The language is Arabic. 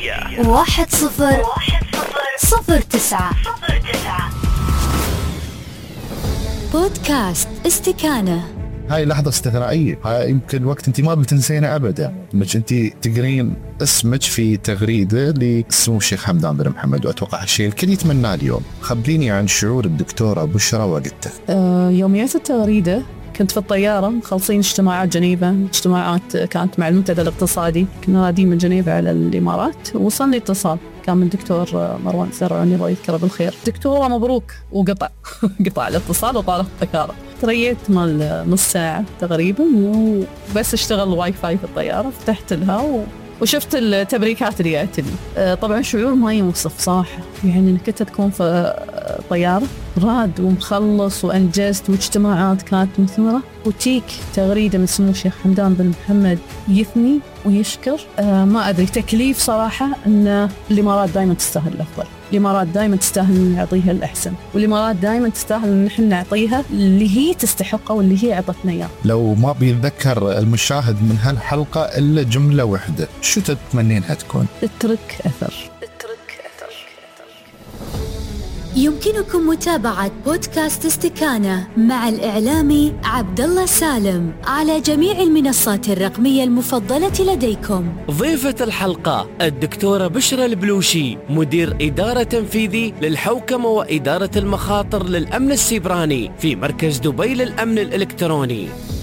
1009. بودكاست استكانة. هاي لحظة استثنائية، هاي يمكن وقت انت ما بتنسينا ابدا، انك انت تقرين اسمك في تغريدة لسمو الشيخ حمدان بن محمد، واتوقع هالشيء الكل يتمناه اليوم. خبريني عن شعور الدكتورة بشرى وقتها. يوميات التغريدة كنت في الطيارة مخلصين اجتماعات جنيفة، اجتماعات كانت مع المنتدى الاقتصادي، كنا رادين من جنيفة على الإمارات. وصلني اتصال كان من دكتور مروان زرعوني الله يذكره بالخير، دكتورة مبروك، وقطع قطع الاتصال وطارت الطيارة. تريت مال نص ساعة تقريبا وبس اشتغل الواي فاي في الطيارة، فتحت لها وشفت التبريكات اللي جاءت لي. طبعا شعور ما يوصف صراحة، يعني انك انت تكون في طيارة راد ومخلص وانجزت واجتماعات كانت مثمرة، وتيك تغريدة من سمو الشيخ حمدان بن محمد يثني ويشكر. ما ادري، تكليف صراحة ان الامارات دائما تستاهل الافضل، الامارات دائما تستاهل ان نعطيها الاحسن، والامارات دائما تستاهل ان نحن نعطيها اللي هي تستحقه واللي هي عطتنا اياه. لو ما بيتذكر المشاهد من هالحلقة الا جملة واحدة، شو تتمنينها تكون؟ تترك اثر. يمكنكم متابعة بودكاست استكانة مع الإعلامي عبد الله سالم على جميع المنصات الرقمية المفضلة لديكم. ضيفة الحلقة الدكتورة بشرى البلوشي، مدير إدارة تنفيذي للحوكمة وإدارة المخاطر للأمن السيبراني في مركز دبي للأمن الإلكتروني.